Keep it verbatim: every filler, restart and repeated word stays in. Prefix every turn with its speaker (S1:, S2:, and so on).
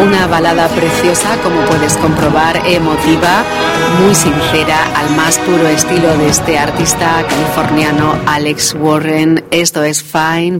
S1: Una balada preciosa, como puedes comprobar, emotiva, muy sincera, al más puro estilo de este artista californiano Alex Warren. Esto es Fine